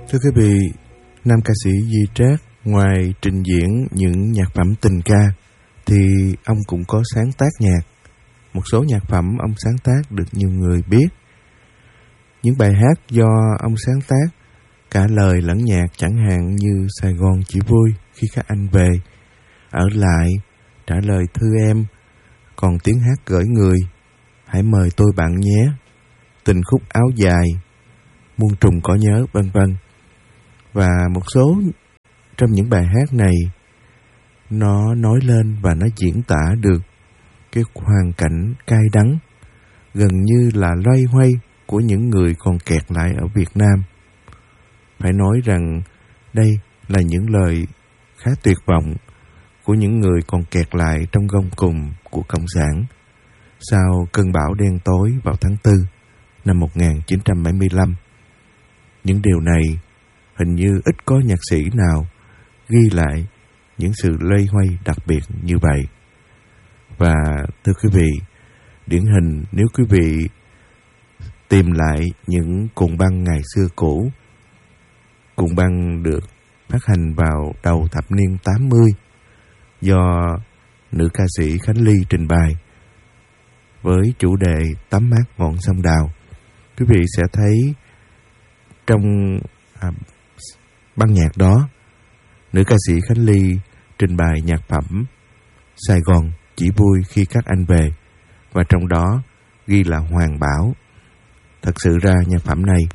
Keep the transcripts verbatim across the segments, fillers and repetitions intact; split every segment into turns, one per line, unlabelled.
Thưa quý vị, nam ca sĩ Duy Trác ngoài trình diễn những nhạc phẩm tình ca thì ông cũng có sáng tác nhạc. Một số nhạc phẩm ông sáng tác được nhiều người biết. Những bài hát do ông sáng tác cả lời lẫn nhạc, chẳng hạn như Sài Gòn chỉ vui khi các anh về, Ở lại, Trả lời thư em, Còn tiếng hát gửi người, Hãy mời tôi bạn nhé, Tình khúc áo dài, Muôn trùng có nhớ, vân vân. Và một số trong những bài hát này nó nói lên và nó diễn tả được cái hoàn cảnh cay đắng, gần như là loay hoay của những người còn kẹt lại ở Việt Nam. Phải nói rằng đây là những lời khá tuyệt vọng của những người còn kẹt lại trong gông cùm của Cộng sản sau cơn bão đen tối vào tháng tư năm một nghìn chín trăm bảy mươi lăm. Những điều này hình như ít có nhạc sĩ nào ghi lại những sự loay hoay đặc biệt như vậy. Và thưa quý vị, điển hình nếu quý vị tìm lại những cuộn băng ngày xưa cũ, cuộn băng được phát hành vào đầu thập niên tám mươi do nữ ca sĩ Khánh Ly trình bày với chủ đề Tắm mát ngọn sông Đào, quý vị sẽ thấy trong à, băng nhạc đó, nữ ca sĩ Khánh Ly trình bày nhạc phẩm Sài Gòn chỉ vui khi các anh về, và trong đó ghi là Hoàng Bảo. Thật sự ra nhạc phẩm này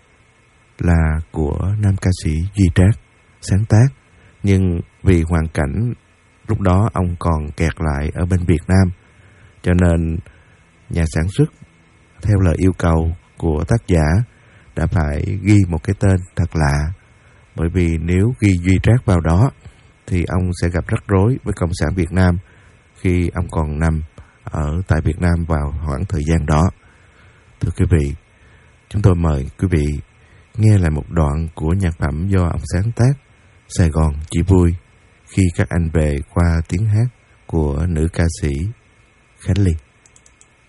là của nam ca sĩ Duy Trác sáng tác, nhưng vì hoàn cảnh lúc đó ông còn kẹt lại ở bên Việt Nam, cho nên nhà sản xuất theo lời yêu cầu của tác giả đã phải ghi một cái tên thật lạ, bởi vì nếu ghi Duy Trác vào đó thì ông sẽ gặp rắc rối với Cộng sản Việt Nam khi ông còn nằm ở tại Việt Nam vào khoảng thời gian đó. Thưa quý vị, chúng tôi mời quý vị nghe lại một đoạn của nhạc phẩm do ông sáng tác Sài Gòn chỉ vui khi các anh về qua tiếng hát của nữ ca sĩ Khánh Ly.